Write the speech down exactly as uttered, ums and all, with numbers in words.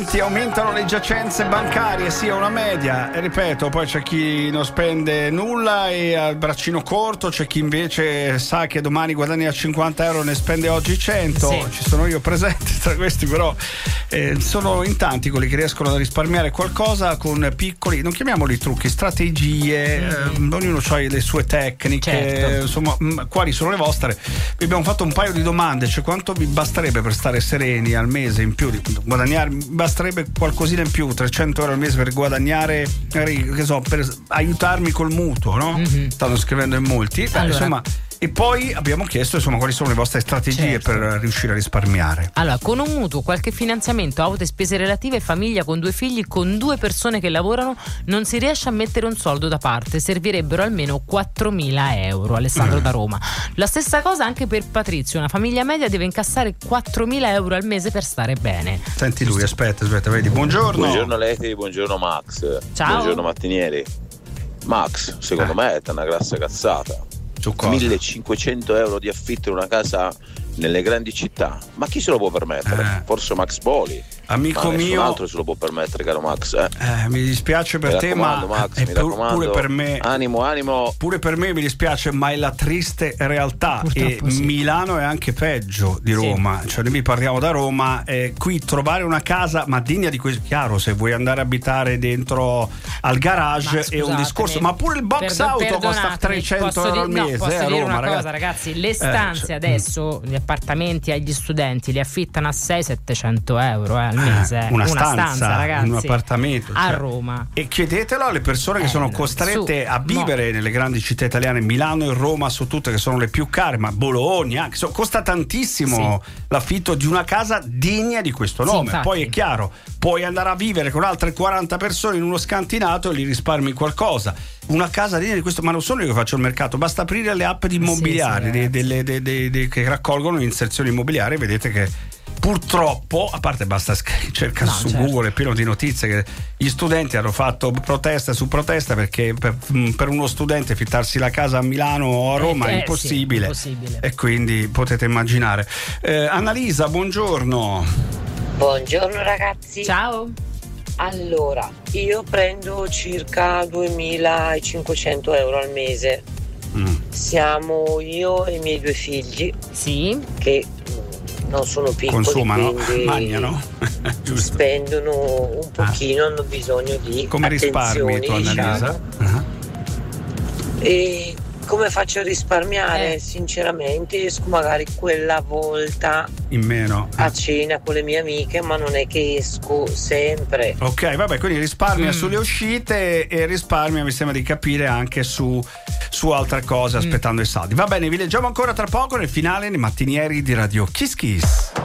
tanti aumentano le giacenze bancarie, sì, è una media, e ripeto, poi c'è chi non spende nulla e ha il braccino corto, c'è chi invece sa che domani guadagna cinquanta euro e ne spende oggi cento. Sì. Ci sono io presente tra questi, però eh, sono in tanti quelli che riescono a risparmiare qualcosa con piccoli, non chiamiamoli trucchi, strategie, mm-hmm. eh, ognuno ha le sue tecniche, certo. Insomma, mh, quali sono le vostre? Vi abbiamo fatto un paio di domande, cioè quanto vi basterebbe per stare sereni al mese in più, di guadagnare, basterebbe qualcosina in più, trecento euro al mese per guadagnare, che so, per aiutarmi col mutuo, no? Mm-hmm. Stanno scrivendo in molti. Beh, allora. Insomma, e poi abbiamo chiesto insomma quali sono le vostre strategie, certo. per riuscire a risparmiare. Allora, con un mutuo, qualche finanziamento, auto e spese relative, famiglia con due figli, con due persone che lavorano, non si riesce a mettere un soldo da parte, servirebbero almeno quattromila euro. Alessandro mm. da Roma. La stessa cosa anche per Patrizio, una famiglia media deve incassare quattromila euro al mese per stare bene. Senti lui, aspetta, aspetta, vedi, buongiorno. Buongiorno Leti, buongiorno Max. Ciao. Buongiorno Mattinieri. Max, secondo eh. me è una grassa cazzata. millecinquecento euro di affitto in una casa nelle grandi città, ma chi se lo può permettere? Eh. Forse Max Poli, amico ma nessun mio, altro se lo può permettere, caro Max. Eh, eh mi dispiace per mi te, ma Max, eh, mi raccomando, pure per me, animo, animo. Pure per me mi dispiace, ma è la triste realtà. Purtroppo e sì. Milano è anche peggio di Roma, sì. Cioè noi parliamo da Roma, eh, qui trovare una casa ma degna di questo, chiaro, se vuoi andare a abitare dentro al garage è un discorso, ma pure il box Perdo, auto costa trecento euro al di, mese. No, posso eh, dire Roma, una ragazzi. cosa, ragazzi, le stanze eh, cioè, adesso, gli appartamenti agli studenti li affittano a sei settecento euro eh, al mese. Eh, una, una stanza, stanza, ragazzi, in un appartamento, a cioè. Roma. E chiedetelo alle persone che eh, sono costrette su, a vivere no. nelle grandi città italiane, Milano e Roma su tutte, che sono le più care, ma Bologna, che so, costa tantissimo sì. l'affitto di una casa degna di questo nome. Sì, poi è chiaro, puoi andare a vivere con altre quaranta persone in uno scantinato e li risparmi qualcosa. Una casa degna di questo, ma non sono io che faccio il mercato, basta aprire le app di immobiliari sì, sì, delle, delle, delle, delle, che raccolgono inserzioni immobiliari, vedete che purtroppo, a parte basta cercare no, su certo. Google, è pieno di notizie che gli studenti hanno fatto protesta su protesta perché per, per uno studente fittarsi la casa a Milano o a Roma eh, è impossibile, sì, impossibile, e quindi potete immaginare. eh, Annalisa, buongiorno. Buongiorno ragazzi. Ciao. Allora, io prendo circa duemilacinquecento euro al mese. Mm. Siamo io e i miei due figli. Sì. Che non sono piccoli, consumano, quindi mangiano. spendono un pochino, ah. hanno bisogno di come risparmi tu, Annalisa? Diciamo. Uh-huh. E come faccio a risparmiare? Eh. Sinceramente esco magari quella volta in meno a cena con le mie amiche, ma non è che esco sempre. Ok, vabbè, quindi risparmia mm. sulle uscite e risparmia, mi sembra di capire, anche su, su altre cose, aspettando mm. i saldi. Va bene, vi leggiamo ancora tra poco nel finale nei mattinieri di Radio Kiss Kiss.